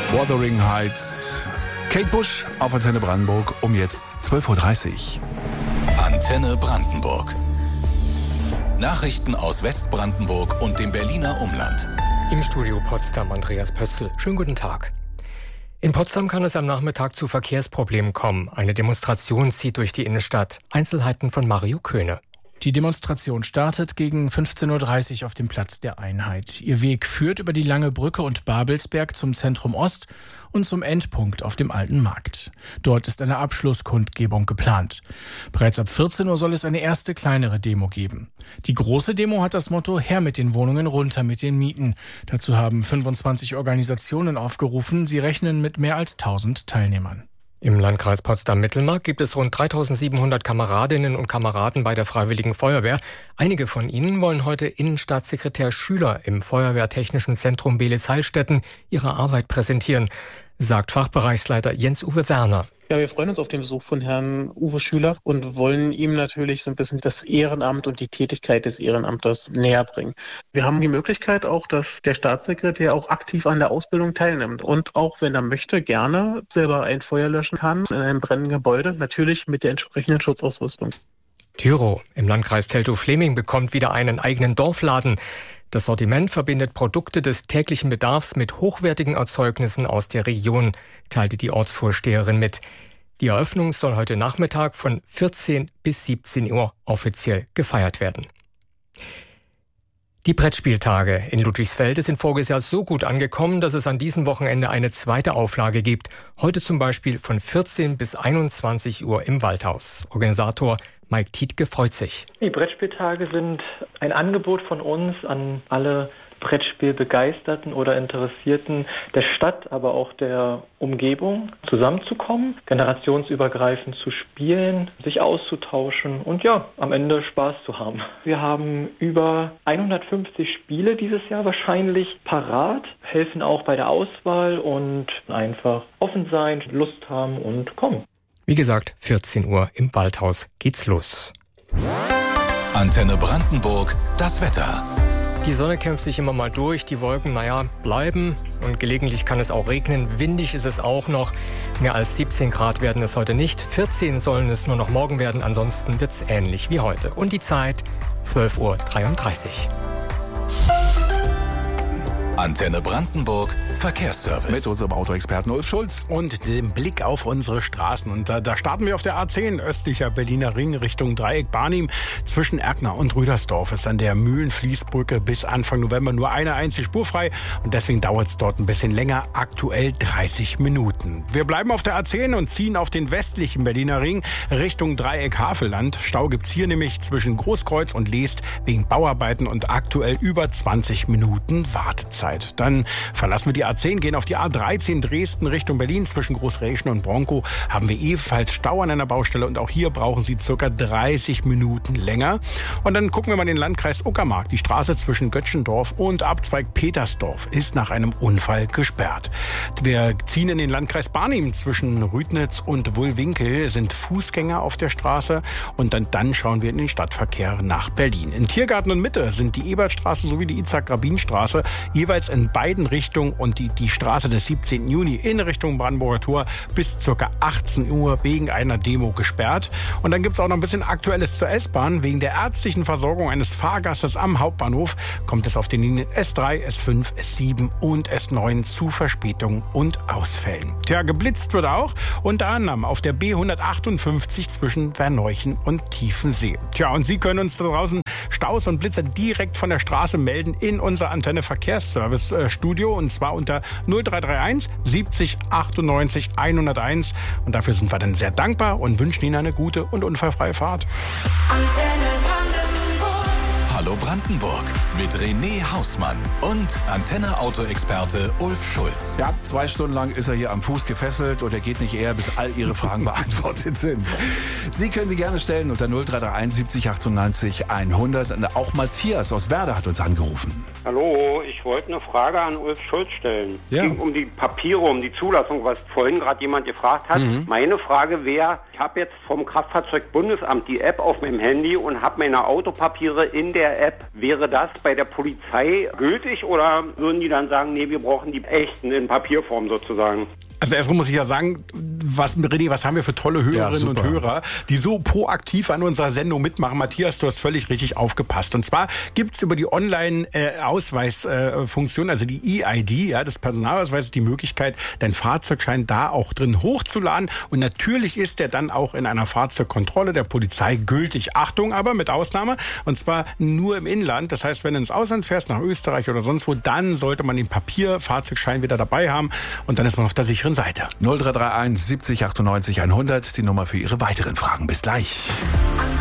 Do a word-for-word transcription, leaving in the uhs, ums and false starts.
Wuthering Heights. Kate Bush auf Antenne Brandenburg um jetzt zwölf Uhr dreißig. Antenne Brandenburg. Nachrichten aus Westbrandenburg und dem Berliner Umland. Im Studio Potsdam Andreas Pötzl. Schönen guten Tag. In Potsdam kann es am Nachmittag zu Verkehrsproblemen kommen. Eine Demonstration zieht durch die Innenstadt. Einzelheiten von Mario Köhne. Die Demonstration startet gegen fünfzehn Uhr dreißig auf dem Platz der Einheit. Ihr Weg führt über die Lange Brücke und Babelsberg zum Zentrum Ost und zum Endpunkt auf dem Alten Markt. Dort ist eine Abschlusskundgebung geplant. Bereits ab vierzehn Uhr soll es eine erste kleinere Demo geben. Die große Demo hat das Motto „Her mit den Wohnungen, runter mit den Mieten". Dazu haben fünfundzwanzig Organisationen aufgerufen. Sie rechnen mit mehr als tausend Teilnehmern. Im Landkreis Potsdam-Mittelmark gibt es rund dreitausendsiebenhundert Kameradinnen und Kameraden bei der Freiwilligen Feuerwehr. Einige von ihnen wollen heute Innenstaatssekretär Schüler im Feuerwehrtechnischen Zentrum Beelitz-Heilstätten ihre Arbeit präsentieren, sagt Fachbereichsleiter Jens-Uwe Werner. Ja, wir freuen uns auf den Besuch von Herrn Uwe Schüler und wollen ihm natürlich so ein bisschen das Ehrenamt und die Tätigkeit des Ehrenamtes näher bringen. Wir haben die Möglichkeit auch, dass der Staatssekretär auch aktiv an der Ausbildung teilnimmt und auch, wenn er möchte, gerne selber ein Feuer löschen kann in einem brennenden Gebäude, natürlich mit der entsprechenden Schutzausrüstung. Tyrow im Landkreis Teltow-Fleming bekommt wieder einen eigenen Dorfladen. Das Sortiment verbindet Produkte des täglichen Bedarfs mit hochwertigen Erzeugnissen aus der Region, teilte die Ortsvorsteherin mit. Die Eröffnung soll heute Nachmittag von vierzehn bis siebzehn Uhr offiziell gefeiert werden. Die Brettspieltage in Ludwigsfelde sind voriges Jahr so gut angekommen, dass es an diesem Wochenende eine zweite Auflage gibt. Heute zum Beispiel von vierzehn bis einundzwanzig Uhr im Waldhaus. Organisator Mike Tietke freut sich. Die Brettspieltage sind ein Angebot von uns an alle Brettspielbegeisterten oder Interessierten der Stadt, aber auch der Umgebung, zusammenzukommen, generationsübergreifend zu spielen, sich auszutauschen und ja, am Ende Spaß zu haben. Wir haben über hundertfünfzig Spiele dieses Jahr wahrscheinlich parat, helfen auch bei der Auswahl und einfach offen sein, Lust haben und kommen. Wie gesagt, vierzehn Uhr im Waldhaus geht's los. Antenne Brandenburg, das Wetter. Die Sonne kämpft sich immer mal durch, die Wolken, naja, bleiben und gelegentlich kann es auch regnen. Windig ist es auch noch. Mehr als siebzehn Grad werden es heute nicht. vierzehn sollen es nur noch morgen werden, ansonsten wird's ähnlich wie heute. Und die Zeit zwölf Uhr dreiunddreißig. Antenne Brandenburg, Verkehrsservice. Mit unserem Autoexperten Ulf Schulz. Und dem Blick auf unsere Straßen. Und da, da starten wir auf der A zehn, östlicher Berliner Ring, Richtung Dreieck Barnim. Zwischen Erkner und Rüdersdorf ist an der Mühlenfließbrücke bis Anfang November nur eine einzige Spur frei. Und deswegen dauert es dort ein bisschen länger, aktuell dreißig Minuten. Wir bleiben auf der A zehn und ziehen auf den westlichen Berliner Ring Richtung Dreieck Havelland. Stau gibt's hier nämlich zwischen Großkreuz und Leest wegen Bauarbeiten und aktuell über zwanzig Minuten Wartezeit. Dann verlassen wir die A zehn, gehen auf die A dreizehn Dresden Richtung Berlin. Zwischen Großräschen und Bronkow haben wir ebenfalls Stau an einer Baustelle und auch hier brauchen Sie circa dreißig Minuten länger. Und dann gucken wir mal in den Landkreis Uckermark. Die Straße zwischen Göttschendorf und Abzweig Petersdorf ist nach einem Unfall gesperrt. Wir ziehen in den Landkreis Barnim. Zwischen Rüdnitz und Wuhlwinkel sind Fußgänger auf der Straße und dann, dann schauen wir in den Stadtverkehr nach Berlin. In Tiergarten und Mitte sind die Ebertstraße sowie die Itzhak-Rabin-Straße jeweils in beiden Richtungen und die, die Straße des siebzehnten Juni in Richtung Brandenburger Tor bis ca. achtzehn Uhr wegen einer Demo gesperrt. Und dann gibt es auch noch ein bisschen Aktuelles zur S-Bahn. Wegen der ärztlichen Versorgung eines Fahrgastes am Hauptbahnhof kommt es auf den Linien S drei, S fünf, S sieben und S neun zu Verspätungen und Ausfällen. Tja, geblitzt wird auch, unter anderem auf der B hundertachtundfünfzig zwischen Verneuchen und Tiefensee. Tja, und Sie können uns da draußen Staus und Blitzer direkt von der Straße melden in unser Antenne Verkehrsservice Studio und zwar unter null drei drei eins siebzig achtundneunzig hunderteins und dafür sind wir dann sehr dankbar und wünschen Ihnen eine gute und unfallfreie Fahrt. Antenne Brandenburg. Hallo Brandenburg mit René Hausmann und Antenne-Auto-Experte Ulf Schulz. Ja, zwei Stunden lang ist er hier am Fuß gefesselt und er geht nicht eher, bis all Ihre Fragen beantwortet sind. Sie können sie gerne stellen unter null drei drei eins siebzig achtundneunzig hundert. Auch Matthias aus Werder hat uns angerufen. Hallo, ich wollte eine Frage an Ulf Schulz stellen. Ja. Es ging um die Papiere, um die Zulassung, was vorhin gerade jemand gefragt hat. Mhm. Meine Frage wäre, ich habe jetzt vom Kraftfahrzeugbundesamt die App auf meinem Handy und habe meine Autopapiere in der App. Wäre das bei bei der Polizei gültig oder würden die dann sagen, nee, wir brauchen die echten in Papierform sozusagen? Also erstmal muss ich ja sagen, was, René, was haben wir für tolle Hörerinnen Ja, und Hörer, die so proaktiv an unserer Sendung mitmachen. Matthias, du hast völlig richtig aufgepasst. Und zwar gibt's über die Online-Ausweisfunktion, also die E I D, ja, des Personalausweises, die Möglichkeit, deinen Fahrzeugschein da auch drin hochzuladen. Und natürlich ist der dann auch in einer Fahrzeugkontrolle der Polizei gültig. Achtung aber, mit Ausnahme, und zwar nur im Inland. Das heißt, wenn du ins Ausland fährst, nach Österreich oder sonst wo, dann sollte man den Papierfahrzeugschein wieder dabei haben. Und dann ist man auf der sicheren Seite. null drei drei eins siebzig achtundneunzig hundert, die Nummer für Ihre weiteren Fragen. Bis gleich.